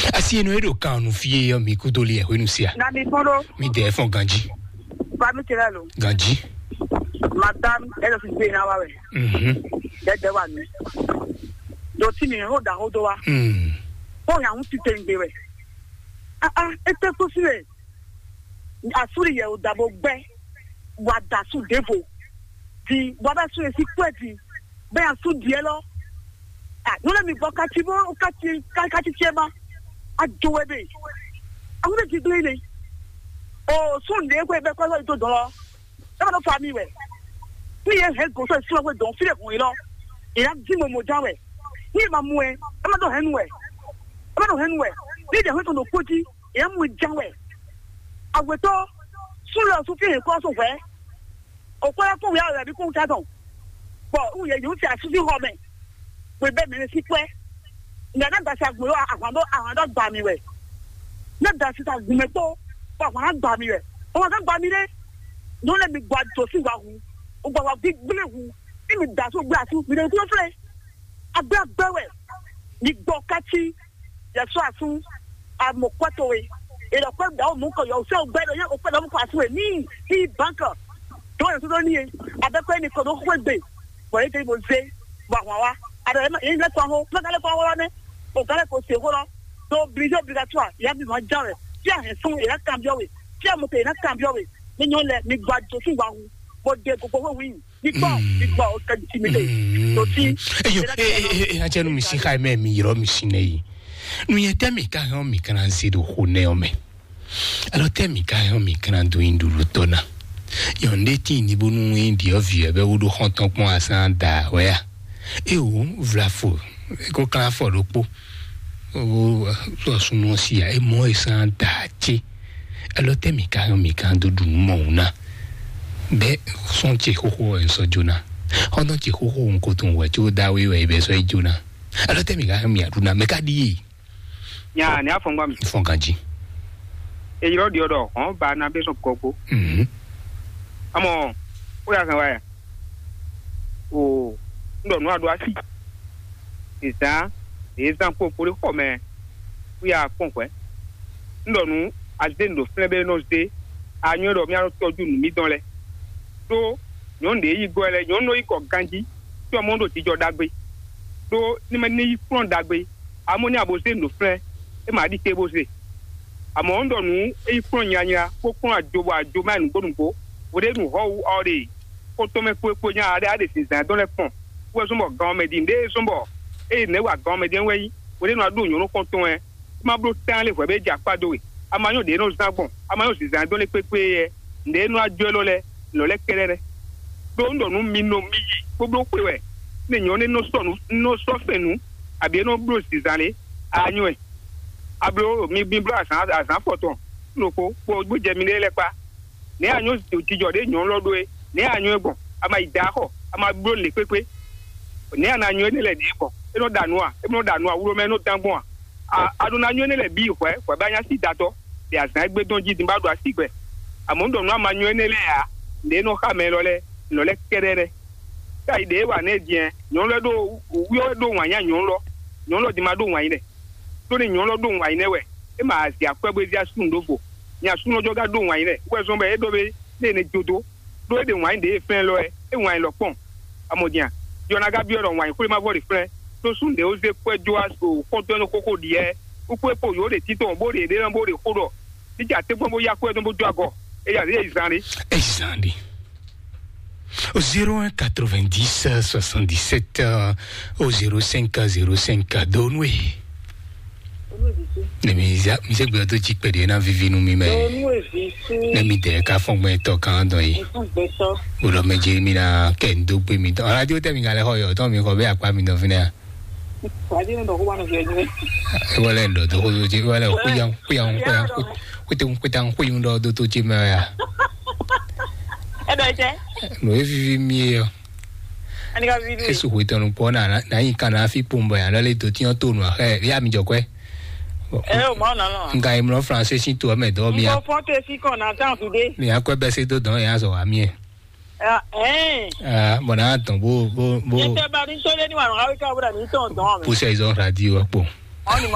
Asi no edo kan no fie yo mi kudoli e hwenu sia. Na mi fodo. Mi de fon ganji. Ba mi tiralo. Ganji. Madam, edo fi be na wa we. De wa ni. Do ti mi ho da ho do wa. Ho ya un ti tengbe we. Ete ko si we. Asuri ye o dabo gbe. Wa da su devo. Di wa ba su e si kweti. Be asu die lo. No let me go catch chema. I do it. I'm going to do it. Oh, soon they go back to dollar. I'm not family way. We have go so slow, don't feel it. You know, it has Jimo Mojawe. Here, my way. I'm not Henway. I'm not Henway. Need a hood on the putty. I'm with Jawe. I will talk sooner to feel across away. Or where we are, we can't tell. But we are using a city home. We bet me si kwe na na dasa gbo àwọn gba mi we na dasa ta gbo me to pa àwọn gba mi we o wa gba mi le no let me gba to si wa hu o gba wa gbele hu mi da so gba su mi de ko fle agba we ni gbo kati ya so asun amokwato we e lo kwa da o mu ko yo se o gbe do ye o pe do mu ko asu we ni banker do yo so do ni e abekwe ni ko do ko gbe bo e te bo se ba wa ada ina le kwa ho na le kwa ho ne o gale ko se ho lo do brijo obligatoire ya bi ma jare ti a sun e na cambio we ti a mo te na cambio we ni nyon le mi gba jo fi wa hu bo de gogo ho wi ni gba o ka ti mi le to ti a jenu mi si kai me mi ro mi sinei nu ye temi ka ho mi kan si do ho ne o me alo temi ka ho mi kan do indulu tona yonde ti ni bonu indi ovie be wo do honton pon asan da we ya eu vlafo ko kan fo lopo o so sunu si ya e mo isan dachi alo temi ka mi kan do dun mo na be son che ho en so jona ono che ho nko tun wa ju da we be so jona alo temi ka mi aduna me ka di nya ni afon gwa mi fon ganji e yiro di odo on ba na be so kopo amo o ya kan wa ya o ndo no ado asi isa ko pori ko me we are konkwe ndo nu azendo flebe no de anyo do mi aro toju nu mi don le to nyon de yi go le nyon no iko ganji ti o mo ndo ti jo dagbe to ni me ni front dagbe amoni abose ndo fle e ma di tebo se amo ndo nu e front nyanya ko kon ajo ma nu godunko o de nu ho ore ko to me ko nya ade sinzan don le pon wo sombo government inde sombo e ne wa government enwe wo de no adu nyon ko ton e ma bro tan le fo be ja pado we amanyo de no zagbon amanyo sinzan don le pepe e nde no ajo lo le kelere do ndo nu mi no mi gbogbo pe we ne nyon ne no so fenu abi no bro sinzan le anyo e abro mi bi bro asan foton no ko gbo je mi le pa ne anyo ti jo de nyon lodo e ne anyo egbon ama ida ho ama bro le pepe ni ana nyo ne le di ko e no danu a wuro me no dangbon a aduna nyo ne le bi ko ba nya si dato bi asan egbe don ji din ba do asigbe amondo no ama nyo ne le a de no ka me lo le kerere ka ide wa ne dien nyo lo do wi o do wan ya nyo lo di ma do wan ile to ni nyo lo do wan ile we e ma si akwegbe dia sun dofo nya sun ojo ga do wan ile we so be e do be ne jodo do de wan de fen lo e wan lo pon amodian yona ga bioro wan ko ma bori fre to sunde o ze kwejo aso ko to no koko die uko epo yo de tito bori de na bori kodo dija te gbon bo ya ko e don bo ago e ya re izandi au 01 90 77 au 05 donwe ne mi gbe to ji pede na vivi nu mi me ne mi de ka fon me to kan don yi o lo meje mi na kendo pe mi to radio te mi gale hoyo to mi ko be apa mi do fina radio ndo ko wa no je wala ndo to ko ji wala ku yang ku tang ndo do to ji ma ya do je no vivi mi yo ani ga vivi eso ko to no pona na yi kana fi pumba ya le to ti on to no ya mi jo kwe o mo na no ngai mo français si to me do mi ya ko te si ko na tan today mi akwe be se do don ya so ami bona ton bo te ba rin to le ni wa ro ka bra ni ton don po se zo radio po